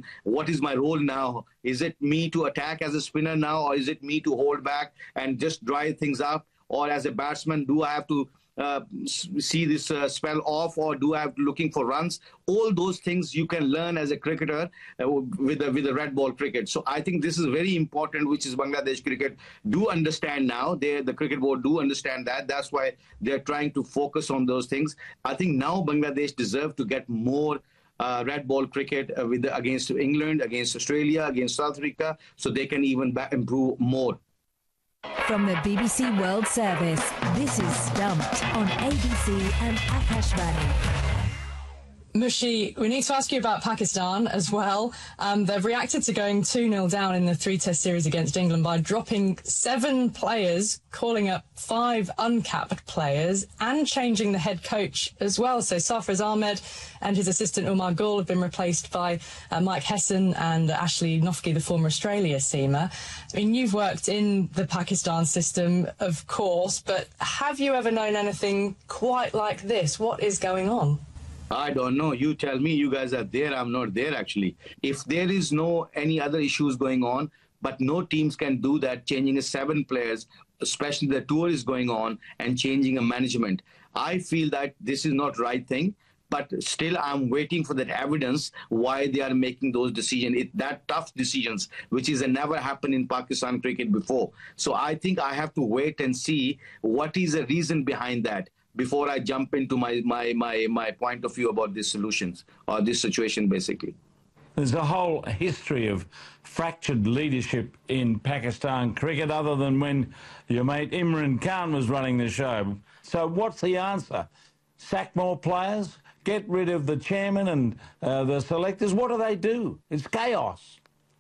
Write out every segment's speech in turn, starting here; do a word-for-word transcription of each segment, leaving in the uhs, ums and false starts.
decision. What is my role now? Is it me to attack as a spinner now, or is it me to hold back and just dry things up? Or as a batsman, do I have to uh, see this uh, spell off, or do I have to looking for runs? All those things you can learn as a cricketer uh, with the, with the red ball cricket. So I think this is very important, which is Bangladesh cricket do understand now. They, the cricket board do understand that. That's why they're trying to focus on those things. I think now Bangladesh deserve to get more Uh, red ball cricket uh, with the, against England, against Australia, against South Africa, so they can even improve more. From the B B C World Service, this is Stumped on A B C and Akashvani. Mushi, we need to ask you about Pakistan as well. Um, they've reacted to going two nil down in the three-test series against England by dropping seven players, calling up five uncapped players, and changing the head coach as well. So Sarfraz Ahmed and his assistant Umar Gul have been replaced by uh, Mike Hesson and Ashley Nofke, the former Australia seamer. I mean, you've worked in the Pakistan system, of course, but have you ever known anything quite like this? What is going on? I don't know. You tell me. You guys are there. I'm not there, actually. If there is no any other issues going on, but no teams can do that, changing a seven players, especially the tour is going on, and changing a management. I feel that this is not right thing, but still I'm waiting for that evidence why they are making those decisions, it, that tough decisions, which is a never happened in Pakistan cricket before. So I think I have to wait and see what is the reason behind that before I jump into my, my, my, my point of view about these solutions or this situation, basically. There's a whole history of fractured leadership in Pakistan cricket, other than when your mate Imran Khan was running the show. So what's the answer? Sack more players? Get rid of the chairman and uh, the selectors? What do they do? It's chaos.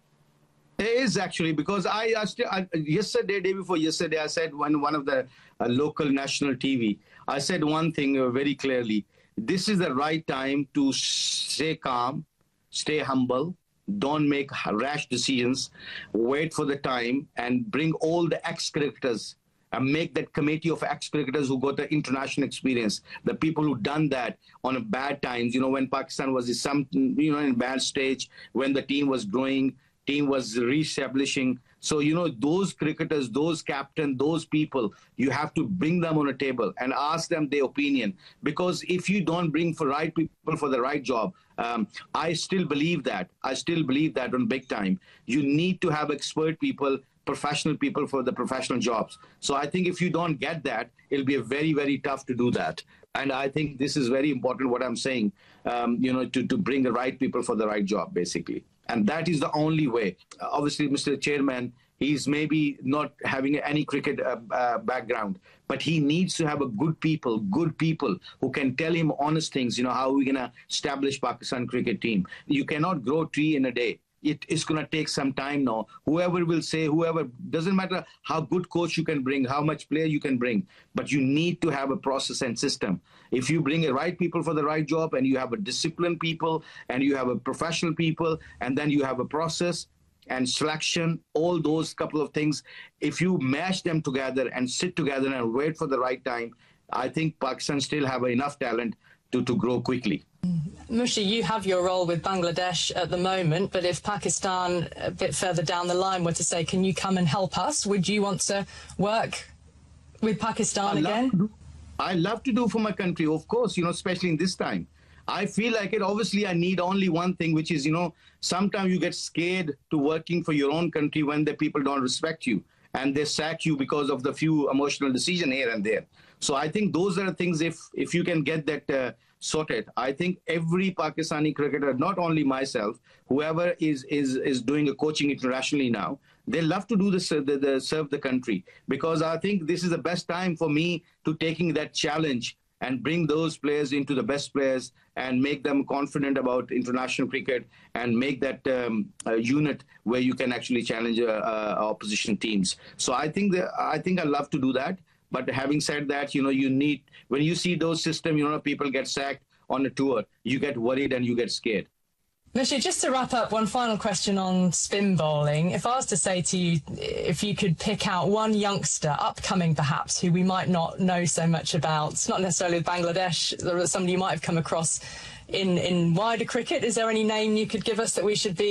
It is, actually, because I, I, still, I yesterday, day before yesterday, I said one one of the uh, local national T V, I said one thing uh, very clearly. This is the right time to stay calm, stay humble, don't make rash decisions, wait for the time, and bring all the ex-cricketers and make that committee of ex-cricketers who got the international experience, the people who done that on a bad times, you know, when Pakistan was in some, you know, in bad stage, when the team was growing, team was re-establishing. So, you know, those cricketers, those captain, those people, you have to bring them on a table and ask them their opinion. Because if you don't bring for right people for the right job, um, I still believe that. I still believe that on big time. You need to have expert people, professional people for the professional jobs. So I think if you don't get that, it'll be very, very tough to do that. And I think this is very important, what I'm saying, um, you know, to, to bring the right people for the right job, basically. And that is the only way. Uh, obviously, Mister Chairman, he's maybe not having any cricket uh, uh, background, but he needs to have a good people, good people who can tell him honest things, you know, how we're going to establish Pakistan cricket team. You cannot grow a tree in a day. It is going to take some time now. Whoever will say, whoever, doesn't matter how good coach you can bring, how much player you can bring, but you need to have a process and system. If you bring the right people for the right job, and you have a disciplined people, and you have a professional people, and then you have a process and selection, all those couple of things, if you mash them together and sit together and wait for the right time, I think Pakistan still have enough talent to, to grow quickly. Mushi, you have your role with Bangladesh at the moment, but if Pakistan a bit further down the line were to say, can you come and help us, would you want to work with Pakistan again? I love to do for my country, of course, you know, especially in this time. I feel like it. Obviously, I need only one thing, which is, you know, sometimes you get scared to working for your own country when the people don't respect you and they sack you because of the few emotional decisions here and there. So I think those are things, if if you can get that uh, sorted, I think every Pakistani cricketer, not only myself, whoever is is is doing a coaching internationally now, they love to do this, uh, the, the, serve the country, because I think this is the best time for me to taking that challenge and bring those players into the best players and make them confident about international cricket and make that um, a unit where you can actually challenge uh, uh, opposition teams. So I think that I think I love to do that. But having said that, you know, you need, when you see those systems, you know, people get sacked on a tour, you get worried and you get scared. Mushi, just to wrap up, one final question on spin bowling. If I was to say to you, if you could pick out one youngster, upcoming perhaps, who we might not know so much about, it's not necessarily with Bangladesh, somebody you might have come across in, in wider cricket, is there any name you could give us that we should be